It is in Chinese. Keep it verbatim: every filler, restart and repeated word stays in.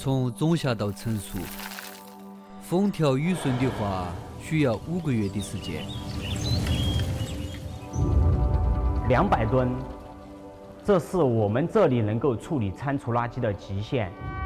从种下到成熟，风调雨顺的话，需要五个月的时间。 两百吨，这是我们这里能够处理餐厨垃圾的极限。